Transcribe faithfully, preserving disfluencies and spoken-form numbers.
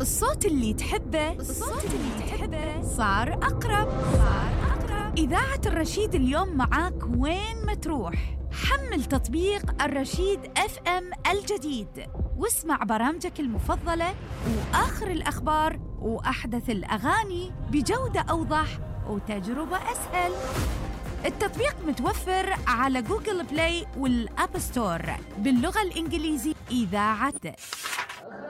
الصوت اللي تحبه الصوت اللي تحبه صار أقرب صار أقرب إذاعة الرشيد اليوم معاك وين ما تروح. حمل تطبيق الرشيد اف ام الجديد واسمع برامجك المفضلة وآخر الأخبار وأحدث الأغاني بجودة أوضح وتجربة أسهل. التطبيق متوفر على جوجل بلاي والأب ستور باللغة الإنجليزية. إذاعة